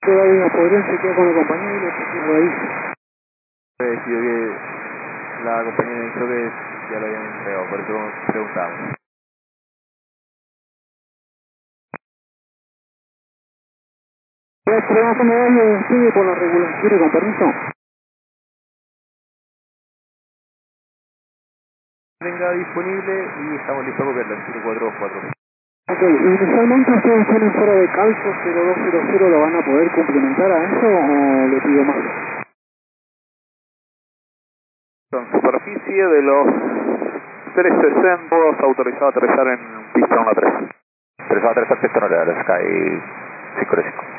Podrían chequear con la compañía y le chequeo ahí. Decidió que la compañía de choque ya lo habían entregado, por eso preguntamos. Tenemos que moverlo sigue por la regulación, con permiso. Venga disponible y estamos listos para copiarla en 0424. Ok, inicialmente ustedes tienen fuera de calcio 0200, ¿lo van a poder complementar a eso o le pido más? Con superficie de los 360 autorizado a aterrizar en pista 1-3. 3 a 3 perfecto, no le da Sky 5 de 5.